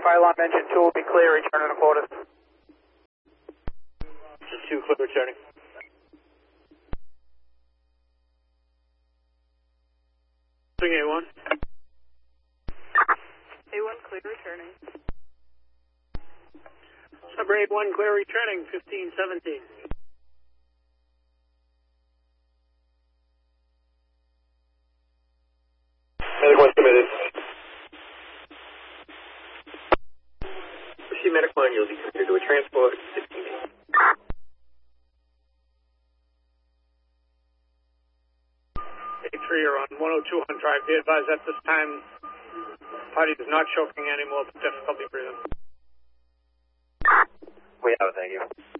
pylon engine 2 will be clear, returning to quarters. Engine 2 clear, returning. Swing A1. A1 clear, returning. Sub 81 clear, returning, 1517. Medic 1 committed. Proceed Medic 1, you'll be committed to a transport, 16 minutes. A3, you're on 102 on drive. Be advised at this time, party is not choking anymore, but difficulty breathing. We have it, thank you.